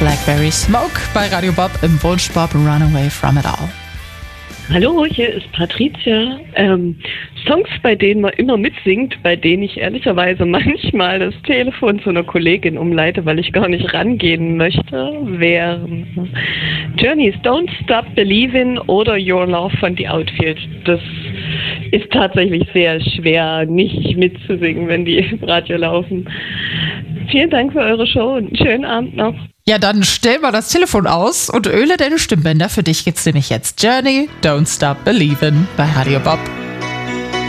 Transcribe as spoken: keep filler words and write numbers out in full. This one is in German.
Blackberry Smoke bei Radio Bob im Wunsch Bob Runaway from It All. Hallo, hier ist Patricia. Ähm, Songs, bei denen man immer mitsingt, bei denen ich ehrlicherweise manchmal das Telefon zu einer Kollegin umleite, weil ich gar nicht rangehen möchte, wären Journey's Don't Stop Believin' oder Your Love von The Outfield. Das ist tatsächlich sehr schwer, nicht mitzusingen, wenn die im Radio laufen. Vielen Dank für eure Show und einen schönen Abend noch. Ja, dann stell mal das Telefon aus und öle deine Stimmbänder. Für dich gibt's nämlich jetzt Journey, Don't Stop Believin' bei Radio Bob.